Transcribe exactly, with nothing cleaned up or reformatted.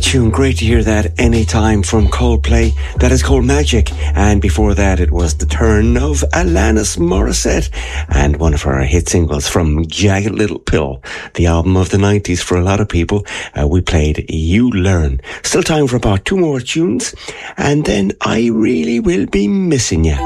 tune. Great to hear that anytime from Coldplay. That is called Magic. And before that, it was the turn of Alanis Morissette and one of her hit singles from Jagged Little Pill, the album of the nineties for a lot of people. Uh, we played You Learn. Still time for about two more tunes, and then I really will be missing you.